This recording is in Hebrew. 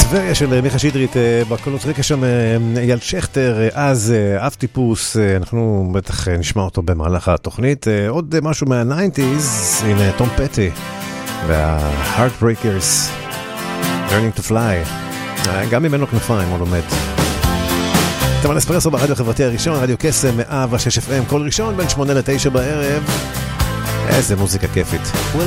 טבריה של מיכה שדרית, בקולות רקע שם אייל שכטר, אז אב טיפוס, אנחנו בטח נשמע אותו במהלך התוכנית. עוד משהו מה-90s, הנה תום פטי וה-Heartbreakers, Learning to Fly, גם ממנו כנפיים, הוא לומד. אתם על אספרסו ברדיו החברתי הראשון, רדיו קסם, 106 FM, כל ראשון בין 8 ל-9 בערב. איזה מוזיקה כיפית.